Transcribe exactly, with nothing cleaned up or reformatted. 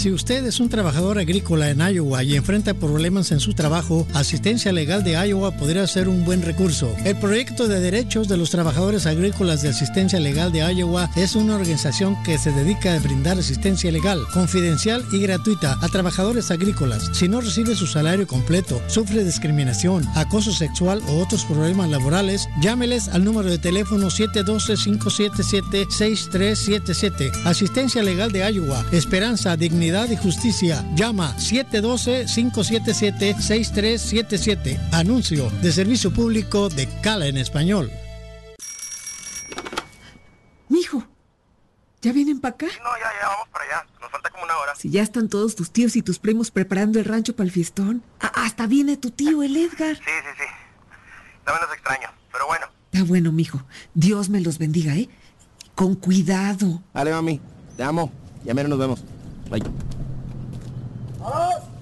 Si usted es un trabajador agrícola en Iowa y enfrenta problemas en su trabajo, Asistencia Legal de Iowa podría ser un buen recurso. El proyecto de derechos de los trabajadores agrícolas de Asistencia Legal de Iowa es una organización que se dedica a brindar asistencia legal, confidencial y gratuita a trabajadores agrícolas. Si no recibe su salario completo, sufre discriminación, acoso sexual o otros problemas laborales, llámeles al número de teléfono siete uno dos, cinco siete siete, seis tres siete siete. Asistencia Legal de Iowa. Esperanza, dignidad y justicia. Llama siete uno dos, cinco siete siete, seis tres siete siete. Anuncio de servicio público de Cala en Español. Mijo, ¿ya vienen para acá? Sí, no, ya, ya, vamos para allá. Nos falta como una hora. Si ya están todos tus tíos y tus primos preparando el rancho para el fiestón. A- hasta viene tu tío, el Edgar. Sí, sí, sí. También los extraño, pero bueno. Está bueno, mijo. Dios me los bendiga, ¿eh? Con cuidado. Dale, mami. Te amo. Ya menos nos vemos. Bye. ¡Vamos!